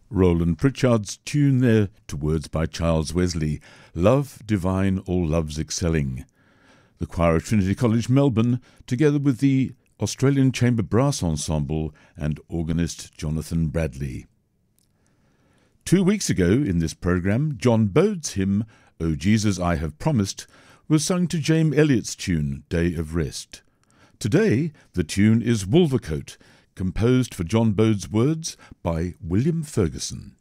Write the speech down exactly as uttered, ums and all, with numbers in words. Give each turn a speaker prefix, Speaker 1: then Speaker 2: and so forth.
Speaker 1: Roland Pritchard's tune there to words by Charles Wesley, Love Divine, All Loves Excelling. The choir of Trinity College, Melbourne, together with the Australian Chamber Brass Ensemble and organist Jonathan Bradley. Two weeks ago in this programme, John Bode's hymn, O Jesus I Have Promised, was sung to James Elliott's tune, Day of Rest. Today, the tune is Wolvercote, composed for John Bode's words by William Ferguson.